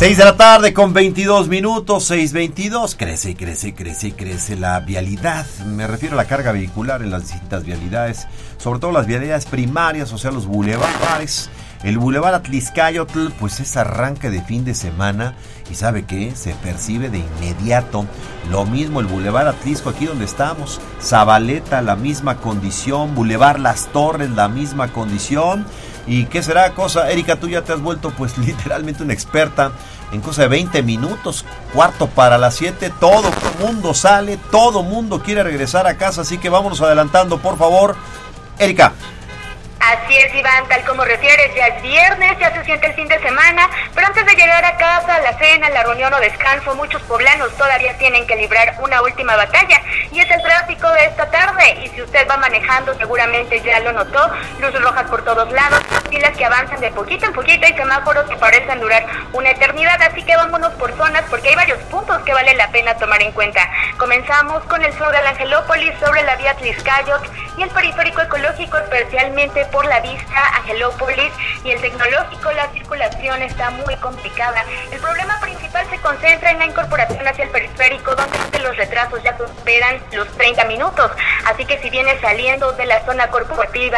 6 de la tarde con 22 minutos, 6:22. Crece la vialidad. Me refiero a la carga vehicular en las distintas vialidades, sobre todo las vialidades primarias, o sea, los bulevares. El bulevar Atlixcáyotl, pues es arranque de fin de semana y ¿sabe qué? Se percibe de inmediato. Lo mismo el bulevar Atlixco, aquí donde estamos. Zabaleta, la misma condición. Bulevar Las Torres, la misma condición. ¿Y qué será cosa? Erika, tú ya te has vuelto pues literalmente una experta. En cosa de 20 minutos, 6:45, todo mundo sale, todo mundo quiere regresar a casa, así que vámonos adelantando, por favor. Erika. Así es, Iván, tal como refieres, ya es viernes, ya se siente el fin de semana, pero antes de llegar a casa, la cena, la reunión o descanso, muchos poblanos todavía tienen que librar una última batalla, y es el tráfico de esta tarde. Y si usted va manejando, seguramente ya lo notó, luces rojas por todos lados, filas que avanzan de poquito en poquito y semáforos que parecen durar una eternidad, así que vámonos por zonas porque hay varios puntos que vale la pena tomar en cuenta. Comenzamos con el sur de la Angelópolis, sobre la vía Atlixcáyotl y el periférico ecológico, especialmente por la Vista, Angelópolis y el Tecnológico. La circulación está muy complicada. El problema principal se concentra en la incorporación hacia el periférico, donde los retrasos ya superan los 30 minutos. Así que si viene saliendo de la zona corporativa